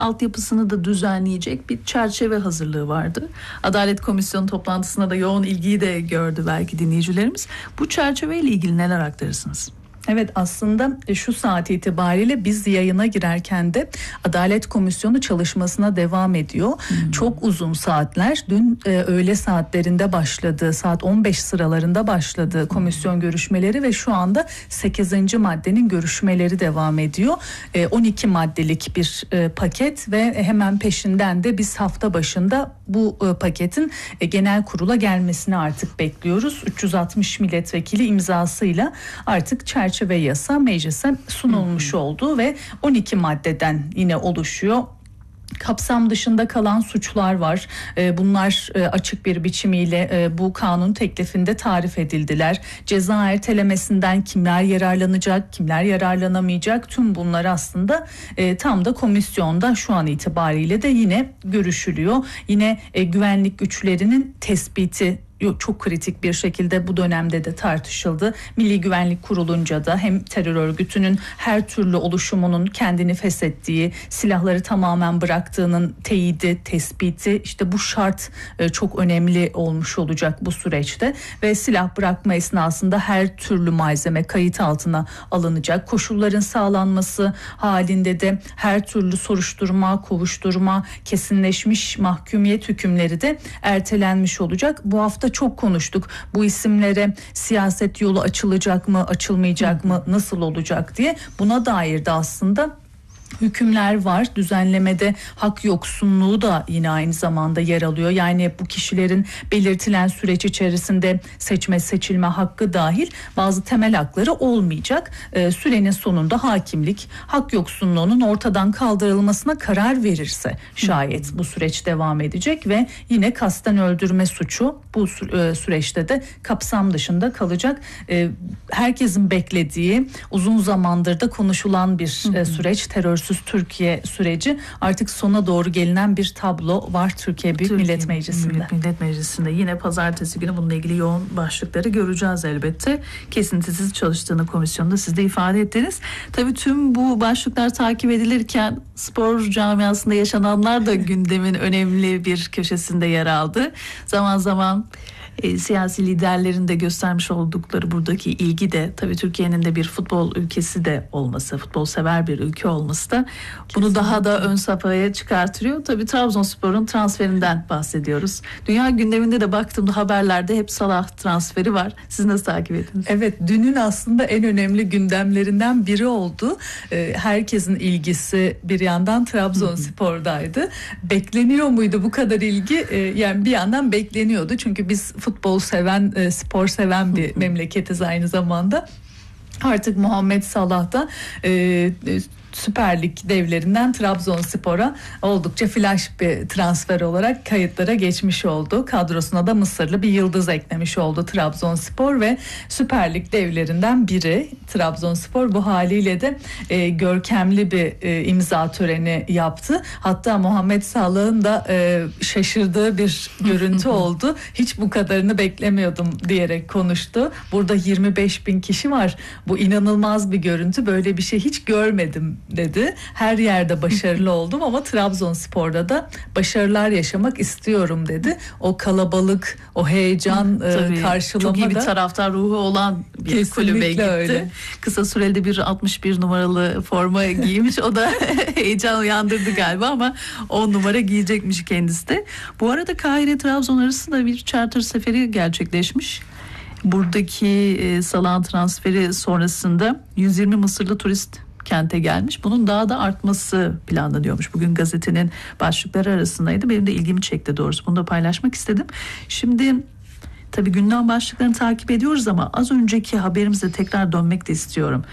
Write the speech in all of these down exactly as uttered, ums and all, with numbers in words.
altyapısını da düzenleyecek bir çerçeve hazırlığı vardı. Adalet Komisyonu toplantısına da yoğun ilgiyi de gördü belki dinleyicilerimiz. Bu çerçeveyle ilgili neler aktarırsınız? Evet, aslında şu saat itibariyle biz yayına girerken de Adalet Komisyonu çalışmasına devam ediyor. Hmm. Çok uzun saatler. Dün e, öğle saatlerinde başladı. Saat on beş sıralarında başladı komisyon görüşmeleri ve şu anda sekizinci maddenin görüşmeleri devam ediyor. E, on iki maddelik bir e, paket ve hemen peşinden de biz hafta başında bu e, paketin e, genel kurula gelmesini artık bekliyoruz. üç yüz altmış milletvekili imzasıyla artık çerçeve çerçeve yasa meclise sunulmuş oldu ve on iki maddeden yine oluşuyor. Kapsam dışında kalan suçlar var. Bunlar açık bir biçimiyle bu kanun teklifinde tarif edildiler. Ceza ertelemesinden kimler yararlanacak, kimler yararlanamayacak, tüm bunlar aslında tam da komisyonda şu an itibariyle de yine görüşülüyor. Yine güvenlik güçlerinin tespiti çok kritik bir şekilde bu dönemde de tartışıldı. Milli Güvenlik Kurulunca da hem terör örgütünün her türlü oluşumunun kendini feshettiği, silahları tamamen bıraktığının teyidi, tespiti, işte bu şart çok önemli olmuş olacak bu süreçte ve silah bırakma esnasında her türlü malzeme kayıt altına alınacak. Koşulların sağlanması halinde de her türlü soruşturma, kovuşturma, kesinleşmiş mahkumiyet hükümleri de ertelenmiş olacak. Bu hafta çok konuştuk. Bu isimlere siyaset yolu açılacak mı, açılmayacak mı, nasıl olacak diye. Buna dair de aslında hükümler var. Düzenlemede hak yoksunluğu da yine aynı zamanda yer alıyor. Yani bu kişilerin belirtilen süreç içerisinde seçme seçilme hakkı dahil bazı temel hakları olmayacak. Ee, sürenin sonunda hakimlik hak yoksunluğunun ortadan kaldırılmasına karar verirse şayet bu süreç devam edecek ve yine kasten öldürme suçu bu sü- süreçte de kapsam dışında kalacak. Ee, herkesin beklediği, uzun zamandır da konuşulan bir hı hı. süreç, terör Türkiye süreci, artık sona doğru gelinen bir tablo var Türkiye Büyük Türkiye Millet Meclisi'nde. Büyük Millet Meclisi'nde yine pazartesi günü bununla ilgili yoğun başlıkları göreceğiz elbette. Kesintisiz çalıştığını komisyonda siz de ifade ettiniz. Tabii tüm bu başlıklar takip edilirken spor camiasında yaşananlar da gündemin önemli bir köşesinde yer aldı. Zaman zaman E, siyasi liderlerin de göstermiş oldukları buradaki ilgi de tabii Türkiye'nin de bir futbol ülkesi de olması, futbol sever bir ülke olması da bunu kesinlikle daha da ön safhaya çıkartıyor. Tabii Trabzonspor'un transferinden bahsediyoruz. Dünya gündeminde de baktığımda haberlerde hep Salah transferi var. Siz nasıl takip ettiniz? Evet, dünün aslında en önemli gündemlerinden biri oldu. Ee, herkesin ilgisi bir yandan Trabzonspor'daydı. Bekleniyor muydu bu kadar ilgi? Ee, yani bir yandan bekleniyordu. Çünkü biz futbol seven, e, spor seven bir memleketiz aynı zamanda. Artık Muhammed Salah da e, e, Süper Lig devlerinden Trabzonspor'a oldukça flash bir transfer olarak kayıtlara geçmiş oldu. Kadrosuna da Mısırlı bir yıldız eklemiş oldu Trabzonspor ve Süper Lig devlerinden biri Trabzonspor bu haliyle de e, görkemli bir e, imza töreni yaptı. Hatta Muhammed Salah'ın da e, şaşırdığı bir görüntü oldu. Hiç bu kadarını beklemiyordum diyerek konuştu. Burada yirmi beş bin kişi var. Bu inanılmaz bir görüntü. Böyle bir şey hiç görmedim dedi. Her yerde başarılı oldum ama Trabzonspor'da da başarılar yaşamak istiyorum dedi. O kalabalık, o heyecan, Tabii, karşılama çok iyi bir da taraftar ruhu olan bir kulübe gitti. Öyle. Kısa sürede bir altmış bir numaralı forma giymiş. O da heyecan uyandırdı galiba ama on numara giyecekmiş kendisi de. Bu arada Kahire Trabzon arasında bir charter seferi gerçekleşmiş. Buradaki e, Salah'ın transferi sonrasında yüz yirmi Mısırlı turist kente gelmiş. Bunun daha da artması planlanıyormuş. Bugün gazetenin başlıkları arasındaydı. Benim de ilgimi çekti doğrusu. Bunu da paylaşmak istedim. Şimdi tabii gündem başlıklarını takip ediyoruz ama az önceki haberimize tekrar dönmek de istiyorum.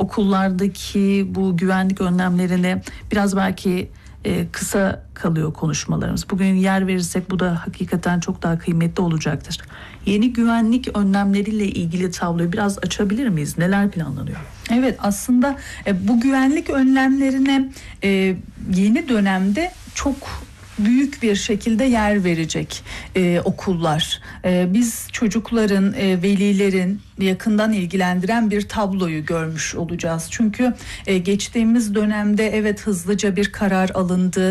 Okullardaki bu güvenlik önlemlerine biraz belki e, kısa kalıyor konuşmalarımız. Bugün yer verirsek bu da hakikaten çok daha kıymetli olacaktır. Yeni güvenlik önlemleriyle ilgili tabloyu biraz açabilir miyiz? Neler planlanıyor? Evet, aslında e, bu güvenlik önlemlerine e, yeni dönemde çok büyük bir şekilde yer verecek e, okullar. E, biz çocukların, e, velilerin yakından ilgilendiren bir tabloyu görmüş olacağız. Çünkü e, geçtiğimiz dönemde evet hızlıca bir karar alındı.